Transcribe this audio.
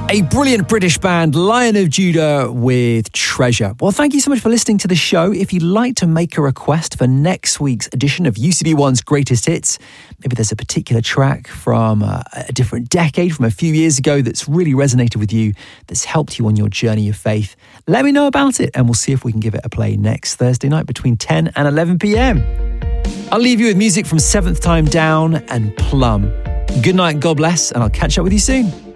A brilliant British band, Lion of Judah, with Treasure. Well, thank you so much for listening to the show. If you'd like to make a request for next week's edition of UCB1's Greatest Hits, maybe there's a particular track from a different decade, from a few years ago, that's really resonated with you, that's helped you on your journey of faith, let me know about it, and we'll see if we can give it a play next Thursday night between 10 and 11 p.m. I'll leave you with music from Seventh Time Down and Plum. Good night, God bless, and I'll catch up with you soon.